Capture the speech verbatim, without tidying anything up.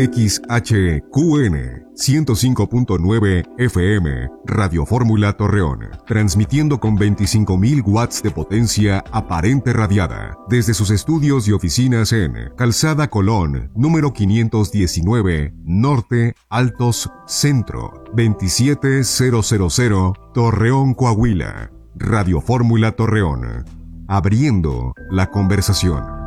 X H Q N ciento cinco punto nueve F M, Radio Fórmula Torreón, transmitiendo con veinticinco mil watts de potencia aparente radiada, desde sus estudios y oficinas en Calzada Colón, número quinientos diecinueve, Norte, Altos, Centro, veintisiete mil, Torreón, Coahuila. Radio Fórmula Torreón, abriendo la conversación.